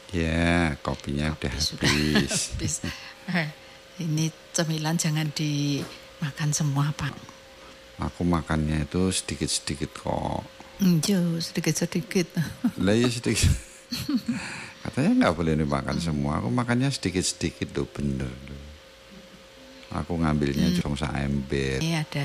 Ya, kopinya udah habis. Habis. Ini cemilan jangan dimakan semua, Pak. Aku makannya itu sedikit-sedikit kok. Sedikit-sedikit. Lah ya sedikit. Katanya nggak boleh dimakan semua. Aku makannya sedikit-sedikit tuh, bener. Aku ngambilnya cuma seember. Ini ada